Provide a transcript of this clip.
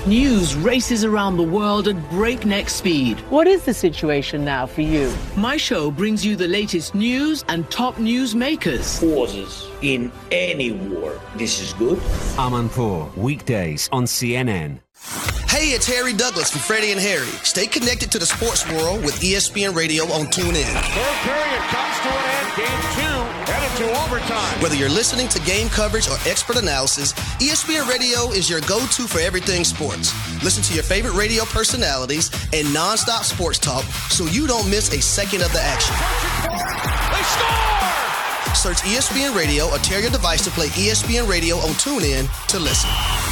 News races around the world at breakneck speed. What is the situation now for you? My show brings you the latest news and top news makers. Pauses in any war. This is good. Amanpour, weekdays on CNN. Hey, it's Harry Douglas from Freddie and Harry. Stay connected to the sports world with ESPN Radio on TuneIn. Third period comes to an end. Game 2 headed to overtime. Whether you're listening to game coverage or expert analysis, ESPN Radio is your go-to for everything sports. Listen to your favorite radio personalities and nonstop sports talk so you don't miss a second of the action. They score! Search ESPN Radio or tear your device to play ESPN Radio on TuneIn to listen.